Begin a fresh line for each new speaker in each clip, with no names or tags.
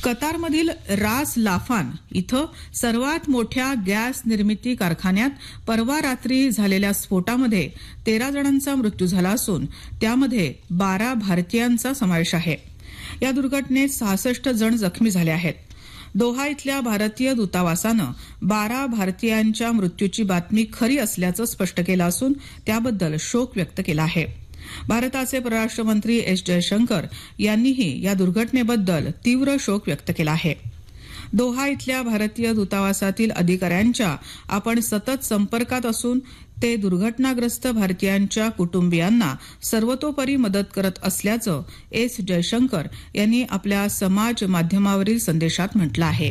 कतारमधील रास लाफान इथं सर्वात मोठ्या गॅस निर्मिती कारखान्यात परवा रात्री झालेल्या स्फोटामध्ये 13 जणांचा मृत्यू झाला असून त्यामध्ये 12 भारतीयांचा समावेश आहे. या दुर्घटनेत 66 जण जखमी झाले आहेत. दोहा इथल्या भारतीय दूतावासानं 12 भारतीयांच्या मृत्यूची बातमी खरी असल्याचं स्पष्ट केलं असून त्याबद्दल शोक व्यक्त केला आहे. भारताचे परराष्ट्र मंत्री एस जयशंकर यांनीही या दुर्घटनेबद्दल तीव्र शोक व्यक्त केला आहे. दोहा इथल्या भारतीय दूतावासातील अधिकाऱ्यांच्या आपण सतत संपर्कात असून ते दुर्घटनाग्रस्त भारतीयांच्या कुटुंबियांना सर्वतोपरी मदत करत असल्याचं एस जयशंकर यांनी आपल्या समाज माध्यमावरील संदेशात म्हटलं आहे.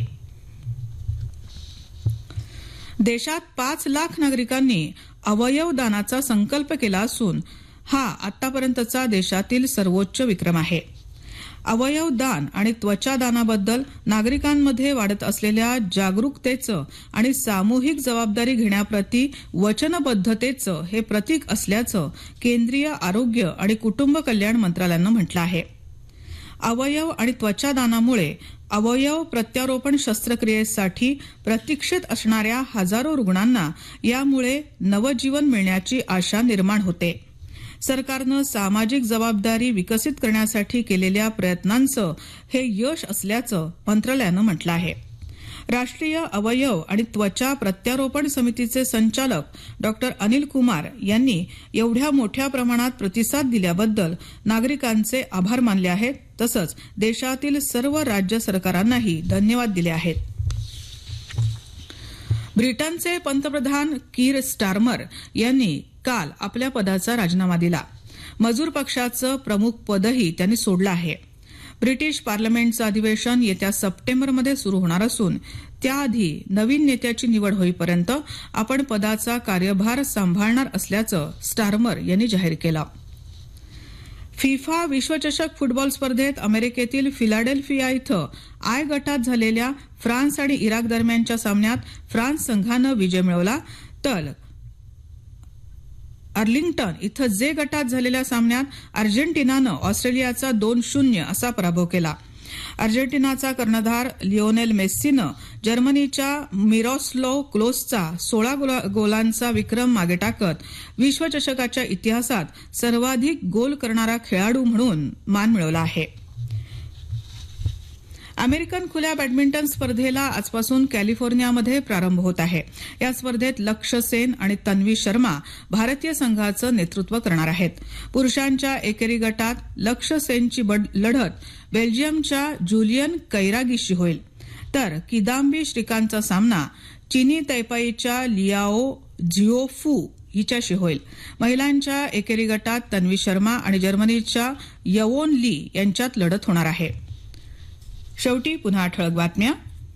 देशात 5 लाख नागरिकांनी अवयव दानाचा संकल्प केला असून हा आतापर्यंतचा देशातील सर्वोच्च विक्रम आहे. अवयव दान आणि त्वचा दानाबद्दल नागरिकांमध्ये वाढत असलेल्या जागरूकतेचं आणि सामूहिक जबाबदारी घेण्याप्रती वचनबद्धतेचं हे प्रतीक असल्याचं केंद्रीय आरोग्य आणि कुटुंब कल्याण मंत्रालयानं म्हटलं आहे. अवयव आणि त्वचा दानामुळे अवयव प्रत्यारोपण शस्त्रक्रियेसाठी प्रतीक्षेत असणाऱ्या हजारो रुग्णांना यामुळे नवजीवन मिळण्याची आशा निर्माण होते. सरकारनं सामाजिक जबाबदारी विकसित करण्यासाठी केलेल्या प्रयत्नांचं हे यश असल्याचं मंत्रालयानं म्हटलं आहे. राष्ट्रीय अवयव आणि त्वचा प्रत्यारोपण समितीचे संचालक डॉक्टर अनिल कुमार यांनी एवढ्या मोठ्या प्रमाणात प्रतिसाद दिल्याबद्दल नागरिकांचे आभार मानले आहेत. तसंच देशातील सर्व राज्य सरकारांनाही धन्यवाद दिले आहेत. ब्रिटनचे पंतप्रधान कीर स्टारमर यांनी काल आपल्या पदाचा राजीनामा दिला. मजूर पक्षाचं प्रमुख पदही त्यांनी सोडलं आहे. ब्रिटिश पार्लमेंटचं अधिवेशन येत्या सप्टेंबरमध्ये सुरू होणार असून त्याआधी नवीन नेत्याची निवड होईपर्यंत आपण पदाचा कार्यभार सांभाळणार असल्याचं स्टारमर यांनी जाहीर केलं. फिफा विश्वचषक फुटबॉल स्पर्धेत अमेरिकेतील फिलाडेल्फिया इथं आय गटात झालेल्या फ्रान्स आणि इराक दरम्यानच्या सामन्यात फ्रान्स संघानं विजय मिळवला तर अर्लिंग्टन इथं जे गटात झालेल्या सामन्यात अर्जेंटिनानं ऑस्ट्रेलियाचा 2-0 असा पराभव केला. अर्जेंटिनाचा कर्णधार लिओनेल मेस्सीनं जर्मनीच्या मिरोस्लाव क्लोसचा 16 गोलांचा विक्रम मागे टाकत विश्वचषकाच्या इतिहासात सर्वाधिक गोल करणारा खेळाडू म्हणून मान मिळवला आहे. अमेरिकन खुल्या बॅडमिंटन स्पर्धेला आजपासून कॅलिफोर्नियामध्ये प्रारंभ होत आहे. या स्पर्धेत लक्ष्य सेन आणि तन्वी शर्मा भारतीय संघाचं नेतृत्व करणार आहेत. पुरुषांच्या एकेरी गटात लक्ष्य सेनची लढत बेल्जियमच्या जुलियन कैरागीशी होईल तर किदाम्बी श्रीकांतचा सामना चीनी तैपाईच्या लियाओ झिओफू हिच्याशी होईल. महिलांच्या एकेरी गटात तन्वी शर्मा आणि जर्मनीच्या यवोन ली यांच्यात लढत होणार आहे. शेवटी पुन्हा ठळक बातम्या.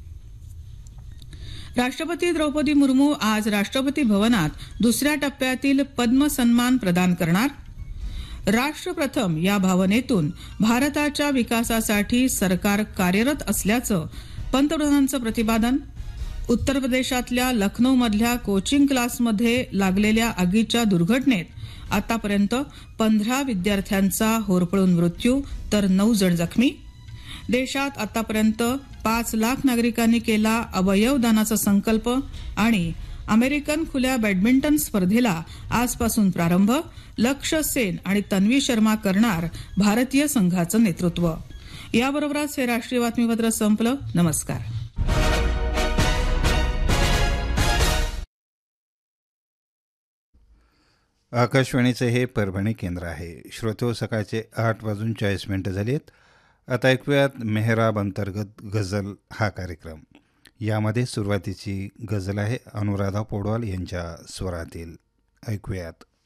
राष्ट्रपती द्रौपदी मुर्मू आज राष्ट्रपती भवनात दुसऱ्या टप्प्यातील पद्म सन्मान प्रदान करणार. राष्ट्र प्रथम या भावनेतून भारताच्या विकासासाठी सरकार कार्यरत असल्याचं पंतप्रधानांचं प्रतिपादन. उत्तर प्रदेशातल्या लखनौमधल्या कोचिंग क्लासमध्ये लागलेल्या आगीच्या दुर्घटनेत आतापर्यंत 15 विद्यार्थ्यांचा होरपळून मृत्यू तर 9 जण जखमी. देशात आतापर्यंत 5 लाख नागरिकांनी केला अवयव दानाचा संकल्प आणि अमेरिकन खुल्या बॅडमिंटन स्पर्धेला आजपासून प्रारंभ. लक्ष्य सेन आणि तन्वी शर्मा करणार भारतीय संघाचं नेतृत्व. याबरोबरच हे राष्ट्रीय बातमीपत्र संपलं. नमस्कार.
आकाशवाणीचे हे परभणी केंद्र आहे. श्रोतो सकाळचे 8:40 झालेत. आता ऐकूयात मेहराब अंतर्गत गझल हा कार्यक्रम. यामध्ये सुरुवातीची गझल आहे अनुराधा पौडवाल यांच्या स्वरातील. ऐकूयात.